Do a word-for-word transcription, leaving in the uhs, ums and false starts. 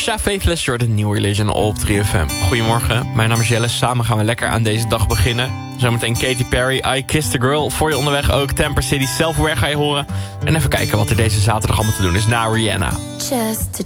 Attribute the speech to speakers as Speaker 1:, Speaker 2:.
Speaker 1: Kesha, Faithless, Jordan, New Religion op drie F M. Goedemorgen, mijn naam is Jelle. Samen gaan we lekker aan deze dag beginnen. Zometeen Katy Perry, I Kissed a Girl. Voor je onderweg ook Temper City, Self-Aware ga je horen. En even kijken wat er deze zaterdag allemaal te doen is na Rihanna.
Speaker 2: Just to